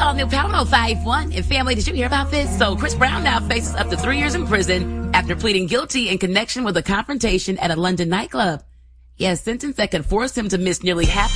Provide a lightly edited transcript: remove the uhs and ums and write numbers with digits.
all new Power 51. And family, did you hear about this? So Chris Brown now faces up to 3 years in prison after pleading guilty in connection with a confrontation at a London nightclub. Yes, sentence that could force him to miss nearly half